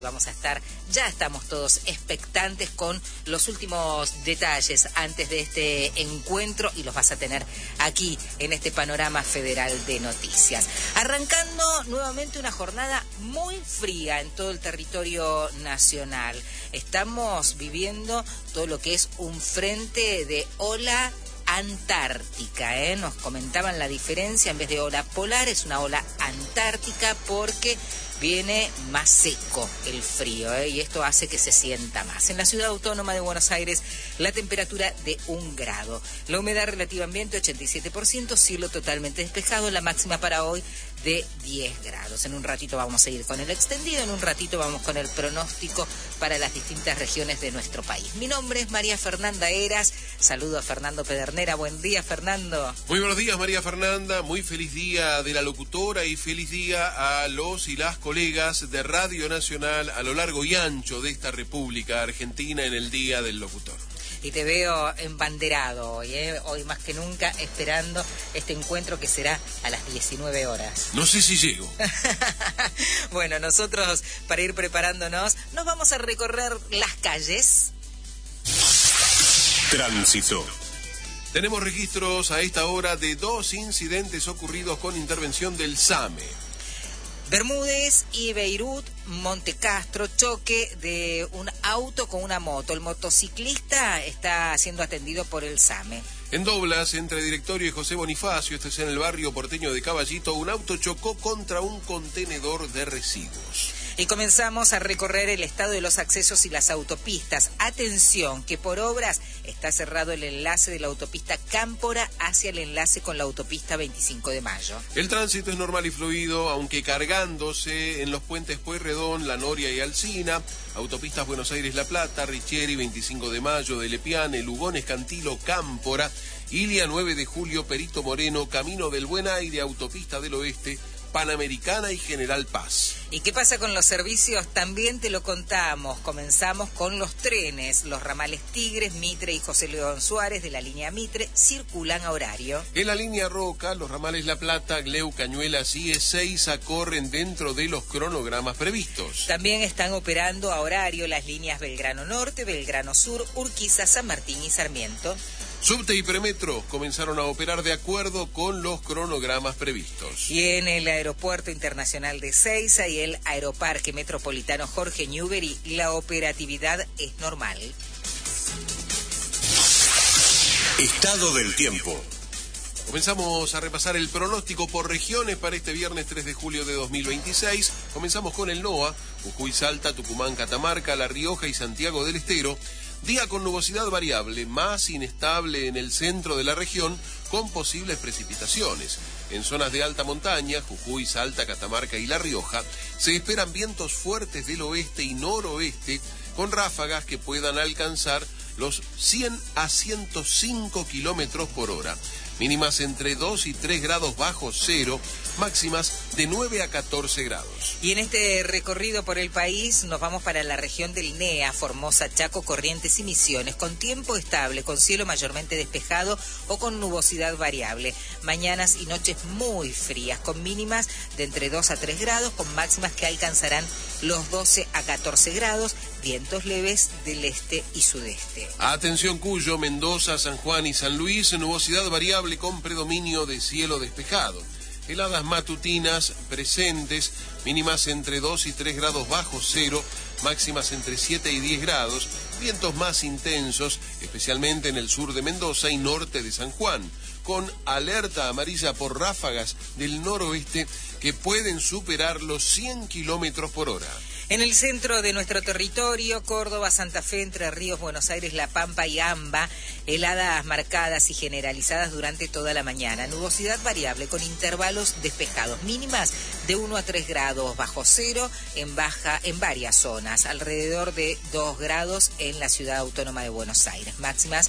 Vamos a estar, ya estamos todos expectantes con los últimos detalles antes de este encuentro y los vas a tener aquí en este panorama federal de noticias. Arrancando nuevamente una jornada muy fría en todo el territorio nacional. Estamos viviendo todo lo que es un frente de ola antártica, Nos comentaban la diferencia, en vez de ola polar es una ola antártica porque viene más seco el frío, y esto hace que se sienta más. En la ciudad autónoma de Buenos Aires, la temperatura de 1 grado. La humedad relativa ambiente 87%, cielo totalmente despejado, la máxima para hoy de 10 grados. En un ratito vamos a ir con el extendido, en un ratito vamos con el pronóstico para las distintas regiones de nuestro país. Mi nombre es María Fernanda Heras, saludo a Fernando Pedernera. Buen día, Fernando. Muy buenos días, María Fernanda, muy feliz día de la locutora y feliz día a los y las colegas de Radio Nacional a lo largo y ancho de esta República Argentina en el Día del Locutor. Y te veo embanderado hoy, hoy más que nunca esperando este encuentro que será a las 19 horas. No sé si llego. Bueno, nosotros para ir preparándonos nos vamos a recorrer las calles. Tránsito. Tenemos registros a esta hora de 2 incidentes ocurridos con intervención del SAME. Bermúdez y Beirut, Montecastro, choque de un auto con una moto. El motociclista está siendo atendido por el SAME. En Doblas, entre Directorio y José Bonifacio, esto es en el barrio porteño de Caballito, un auto chocó contra un contenedor de residuos. Y comenzamos a recorrer el estado de los accesos y las autopistas. Atención, que por obras está cerrado el enlace de la autopista Cámpora hacia el enlace con la autopista 25 de Mayo. El tránsito es normal y fluido, aunque cargándose en los puentes Pueyrredón, La Noria y Alsina, autopistas Buenos Aires-La Plata, Richieri, 25 de Mayo, de Lepiane, Lugones, Cantilo, Cámpora, Ilia 9 de Julio, Perito Moreno, Camino del Buen Aire, Autopista del Oeste, Panamericana y General Paz. ¿Y qué pasa con los servicios? También te lo contamos. Comenzamos con los trenes. Los ramales Tigres, Mitre y José León Suárez de la línea Mitre circulan a horario. En la línea Roca, los ramales La Plata, Gleu, Cañuelas y Ezeiza corren dentro de los cronogramas previstos. También están operando a horario las líneas Belgrano Norte, Belgrano Sur, Urquiza, San Martín y Sarmiento. Subte y Premetro comenzaron a operar de acuerdo con los cronogramas previstos. Y en el Aeropuerto Internacional de Ezeiza y el Aeroparque Metropolitano Jorge Newbery, la operatividad es normal. Estado del tiempo. Comenzamos a repasar el pronóstico por regiones para este viernes 3 de julio de 2026. Comenzamos con el NOA, Jujuy, Salta, Tucumán, Catamarca, La Rioja y Santiago del Estero. Día con nubosidad variable, más inestable en el centro de la región, con posibles precipitaciones. En zonas de alta montaña, Jujuy, Salta, Catamarca y La Rioja, se esperan vientos fuertes del oeste y noroeste, con ráfagas que puedan alcanzar los 100 a 105 kilómetros por hora. Mínimas entre 2 y 3 grados bajo cero, máximas de 9 a 14 grados. Y en este recorrido por el país nos vamos para la región del NEA, Formosa, Chaco, Corrientes y Misiones, con tiempo estable, con cielo mayormente despejado o con nubosidad variable. Mañanas y noches muy frías, con mínimas de entre 2 a 3 grados, con máximas que alcanzarán los 12 a 14 grados, vientos leves del este y sudeste. Atención Cuyo, Mendoza, San Juan y San Luis, nubosidad variable con predominio de cielo despejado. Heladas matutinas presentes, mínimas entre 2 y 3 grados bajo cero, máximas entre 7 y 10 grados, vientos más intensos, especialmente en el sur de Mendoza y norte de San Juan, con alerta amarilla por ráfagas del noroeste que pueden superar los 100 kilómetros por hora. En el centro de nuestro territorio, Córdoba, Santa Fe, Entre Ríos, Buenos Aires, La Pampa y AMBA, heladas marcadas y generalizadas durante toda la mañana. Nubosidad variable con intervalos despejados, mínimas de 1 a 3 grados bajo cero en varias zonas, alrededor de 2 grados en la ciudad autónoma de Buenos Aires. Máximas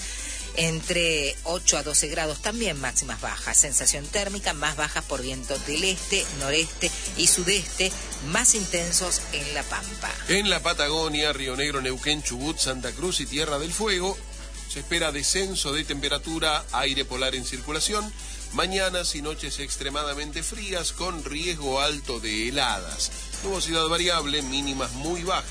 entre 8 a 12 grados, también máximas bajas. Sensación térmica más bajas por vientos del este, noreste y sudeste, más intensos en La Pampa. En la Patagonia, Río Negro, Neuquén, Chubut, Santa Cruz y Tierra del Fuego, se espera descenso de temperatura, aire polar en circulación, Mañanas y noches extremadamente frías con riesgo alto de heladas. Nubosidad variable, mínimas muy bajas.